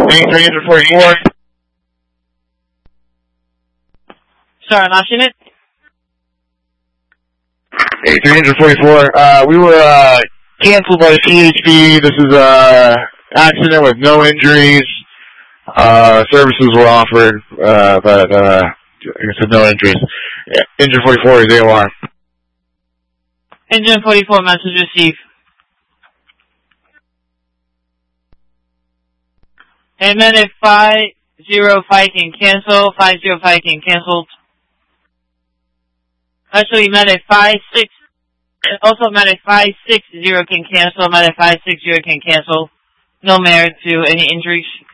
83 engine 44. Sorry, I'm option it. 83 engine 44. We were canceled by CHP. This is accident with no injuries. Services were offered, but like I said, no injuries. Engine 44 is AOR. Engine 44, message received. Medic 505 can cancel. 505 can cancel. Actually, Medic 56. Also, Medic 560 can cancel. Medic 560 can cancel. No merit to any injuries.